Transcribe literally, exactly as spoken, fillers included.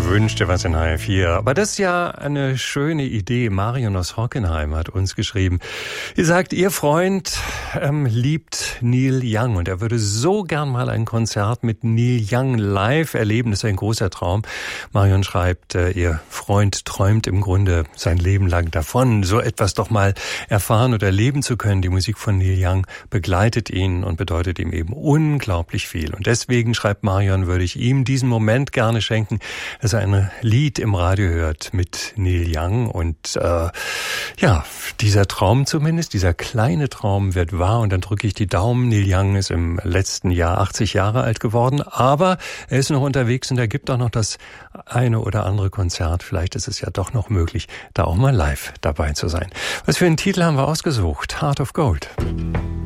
Wünsch dir was in H F vier. Aber das ist ja eine schöne Idee. Marion aus Hockenheim hat uns geschrieben. Ihr sagt, ihr Freund ähm, liebt Neil Young und er würde so gern mal ein Konzert mit Neil Young live erleben. Das ist ein großer Traum. Marion schreibt, äh, ihr Freund träumt im Grunde sein Leben lang davon, so etwas doch mal erfahren oder erleben zu können. Die Musik von Neil Young begleitet ihn und bedeutet ihm eben unglaublich viel. Und deswegen, schreibt Marion, würde ich ihm diesen Moment gerne schenken, dass er ein Lied im Radio hört mit Neil Young. Und äh, ja, dieser Traum zumindest, dieser kleine Traum wird wahr. Und dann drücke ich die Daumen. Neil Young ist im letzten Jahr achtzig Jahre alt geworden, aber er ist noch unterwegs und er gibt auch noch das eine oder andere Konzert. Vielleicht ist es ja doch noch möglich, da auch mal live dabei zu sein. Was für einen Titel haben wir ausgesucht? Heart of Gold.